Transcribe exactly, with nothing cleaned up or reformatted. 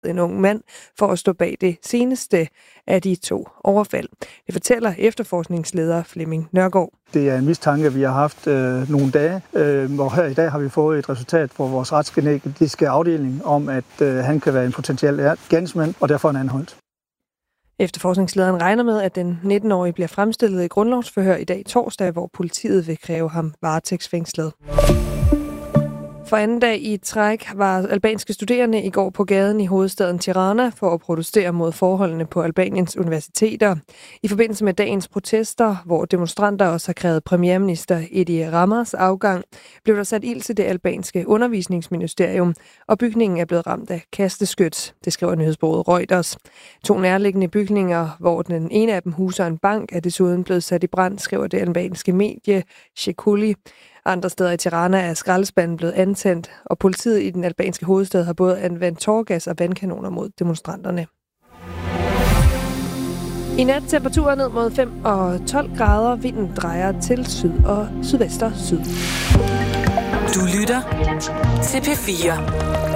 en ung mand for at stå bag det seneste af de to overfald. Det fortæller efterforskningsleder Flemming Nørgaard. Det er en mistanke, vi har haft øh, nogle dage, øh, hvor her i dag har vi fået et resultat fra vores retsgenetiske afdeling om, at øh, han kan være en potentiel gerningsmand, og derfor er han anholdt. Efterforskningslederen regner med, at den nitten-årige bliver fremstillet i grundlovsforhør i dag torsdag, hvor politiet vil kræve ham varetægtsfængslet. For anden dag i træk var albanske studerende i går på gaden i hovedstaden Tirana for at protestere mod forholdene på Albaniens universiteter. I forbindelse med dagens protester, hvor demonstranter også har krævet premierminister Edi Ramas afgang, blev der sat ild til det albanske undervisningsministerium, og bygningen er blevet ramt af kasteskyts. Det skriver nyhedsbureauet Reuters. To nærliggende bygninger, hvor den ene af dem huser en bank, er desuden blevet sat i brand, skriver det albanske medie Shekuli. Andre steder i Tirana er skraldespanden blevet antændt, og politiet i den albanske hovedstad har både anvendt tåregas og vandkanoner mod demonstranterne. I nat temperaturer ned mod fem og tolv grader. Vinden drejer til syd og sydvester syd. Du lytter til P fire.